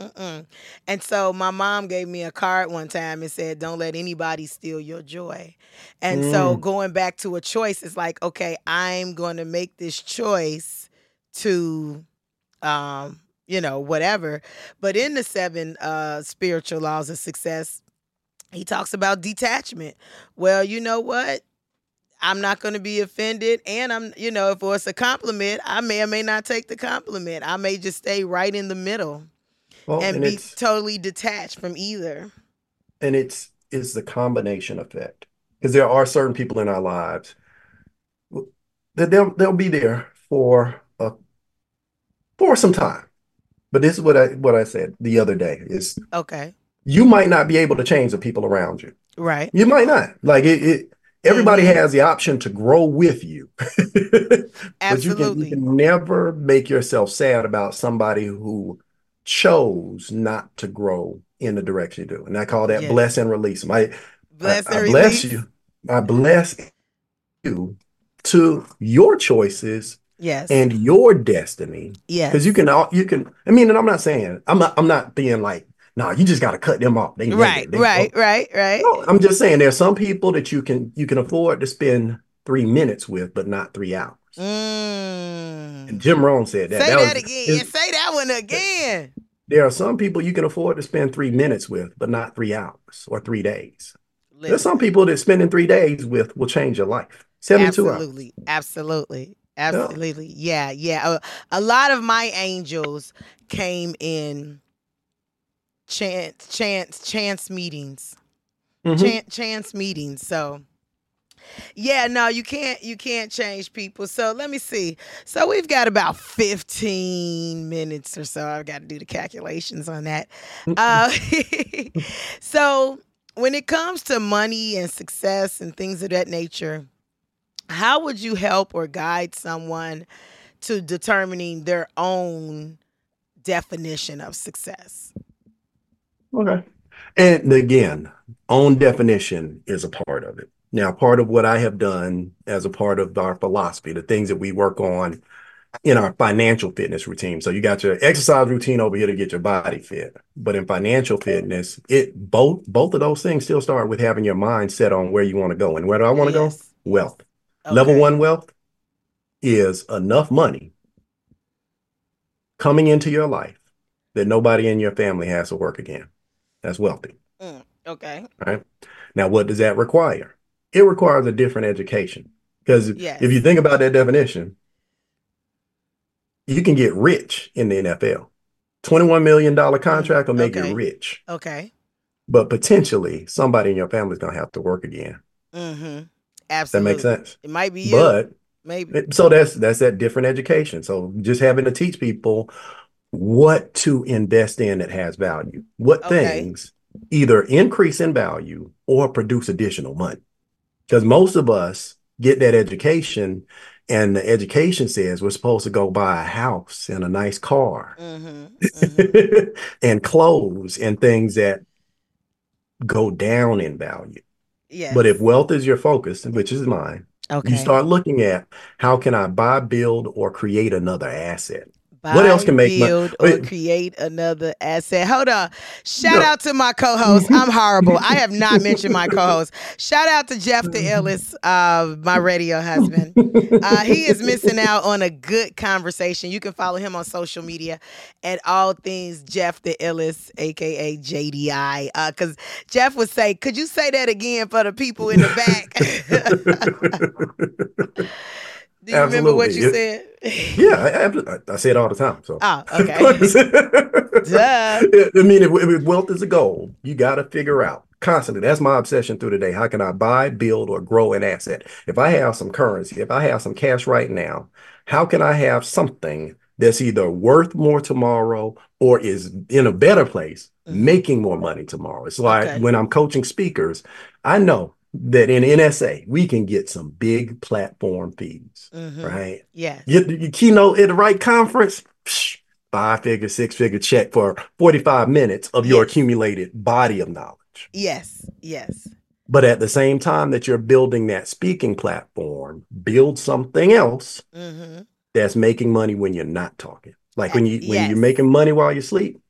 Mm-mm. And so my mom gave me a card one time and said, "Don't let anybody steal your joy." And so Mm. going back to a choice, it's like, okay, I'm going to make this choice to, whatever. But in the seven spiritual laws of success, he talks about detachment. Well, you know what? I'm not going to be offended. And if it's a compliment, I may or may not take the compliment. I may just stay right in the middle Well, and be totally detached from either. it's the combination effect because there are certain people in our lives that they'll be there for some time. But this is what I said the other day is Okay. you might not be able to change the people around you. Right. You might not. Like everybody Mm-hmm. has the option to grow with you. But you Absolutely. can never make yourself sad about somebody who chose not to grow in the direction you do. And I call that bless Yes. and release. Bless I and bless release. you. I bless you to your choices Yes. and your destiny. Because Yes. you can, I mean, and I'm not saying, I'm not being like, no, you just got to cut them off. They Right. negative. They Right. broke. Right. Right. No, I'm just saying there's some people that you can afford to spend 3 minutes with, but not 3 hours. And Mm. Jim Rohn said that. Say That that was again. Say that one again. there are some people you can afford to spend 3 minutes with, but not 3 hours or 3 days. There's some Listen. people that spending 3 days with will change your life. 72 hours. Absolutely. Absolutely. Yeah. Absolutely. Yeah. Yeah. A lot of my angels came in chance meetings. Hmm. Chance meetings. So yeah, no, you can't change people. So let me see. So we've got about 15 minutes or so. I've got to do the calculations on that. Uh so when it comes to money and success and things of that nature, how would you help or guide someone to determining their own definition of success? Okay. And again, own definition is a part of it. Now, part of what I have done as a part of our philosophy, the things that we work on in our financial fitness routine. So you got your exercise routine over here to get your body fit. But in financial fitness, it both of those things still start with having your mind set on where you want to go. And where do I want to go? Yes, yes. Wealth. Level Okay. one wealth is enough money coming into your life that nobody in your family has to work again. That's wealthy. Okay. Right. Now, what does that require? It requires a different education. Because if you Yes. think about that definition, you can get rich in the NFL. $21 million contract will make you Okay. rich. Okay. But potentially somebody in your family is going to have to work again. Mm-hmm. That makes Absolutely. sense. It might be you. But Maybe. so that's that different education. So just having to teach people what to invest in that has value, what Okay. things either increase in value or produce additional money. Because most of us get that education, and the education says we're supposed to go buy a house and a nice car Mm-hmm. Mm-hmm. and clothes and things that go down in value. But if Yes. wealth is your focus, which is mine, you Okay. start looking at how can I buy, build, or create another asset? What else Buy, can make money? build, or create another asset. Hold on. Shout No. out to my co-host. I'm horrible. I have not mentioned my co-host. Shout out to Jeff the Illis, my radio husband. He is missing out on a good conversation. You can follow him on social media at all things Jeff the Illis, aka JDI. Because Jeff would say, "Could you say that again for the people in the back?" Do you remember what Absolutely. you said? Yeah, I say it all the time. So, Oh, of okay. course. Duh. I mean, if wealth is a goal, you got to figure out constantly. That's my obsession through the day. How can I buy, build, or grow an asset? If I have some currency, if I have some cash right now, how can I have something that's either worth more tomorrow or is in a better place, Hmm. making more money tomorrow? It's like Okay. when I'm coaching speakers, I know that in NSA, we can get some big platform fees, Hmm. right? Yes. Get the keynote at the right conference, psh, 5 figure, 6 figure check for 45 minutes of your Yes. accumulated body of knowledge. Yes. Yes. But at the same time that you're building that speaking platform, build something else Hmm. that's making money when you're not talking. Like when you're Yes. making money while you sleep,